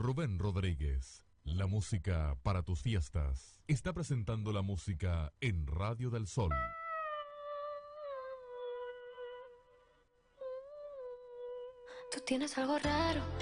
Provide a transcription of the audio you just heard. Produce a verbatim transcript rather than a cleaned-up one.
Rubén Rodríguez, la música para tus fiestas. Está presentando la música en Radio del Sol. Tú tienes algo raro